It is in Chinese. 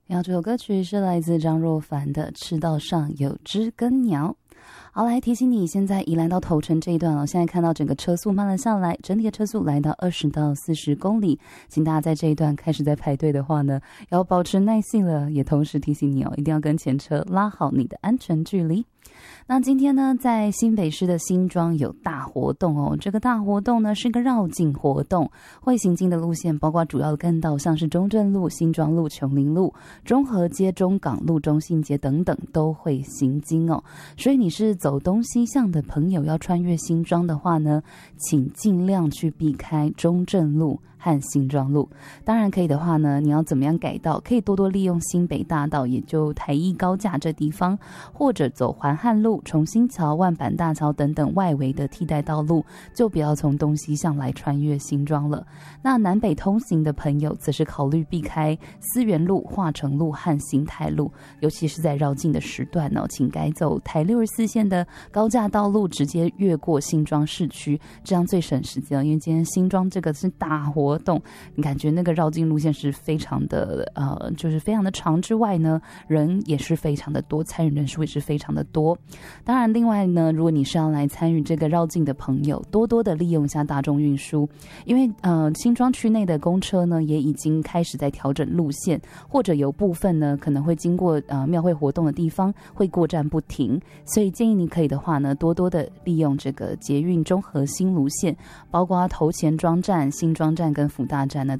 然后这首歌曲是来自张若凡的《赤道上有只更鸟》。好，来提醒你，现在宜兰到头城这一段现在看到整个车速慢了下来，整体的车速来到20到40公里，请大家在这一段开始在排队的话呢，要保持耐性了，也同时提醒你一定要跟前车拉好你的安全距离。那今天呢，在新北市的新庄有大活动这个大活动呢是个绕境活动，会行经的路线包括主要的干道，像是中正路、新庄路、琼林路、中和街、中港路、中信街等等都会行经所以你是走东西向的朋友，要穿越新庄的话呢，请尽量去避开中正路和新庄路。当然可以的话呢，你要怎么样改道，可以多多利用新北大道，也就台一高架这地方，或者走环汉路、重新桥、万板大桥等等外围的替代道路，就不要从东西向来穿越新庄了。那南北通行的朋友则是考虑避开思源路、化成路和新台路，尤其是在绕境的时段请改走台64线的高架道路，直接越过新庄市区，这样最省时间因为今天新庄这个是大活动，你感觉那个绕境路线是非常的就是非常的长之外呢，人也是非常的多，参与人数也是非常的多。当然另外呢，如果你是要来参与这个绕境的朋友，多多的利用一下大众运输，因为新庄区内的公车呢也已经开始在调整路线，或者有部分呢可能会经过庙会活动的地方会过站不停，所以建议你可以的话呢，多多的利用这个捷运中和新路线，包括头前庄站、新庄站跟辅大站呢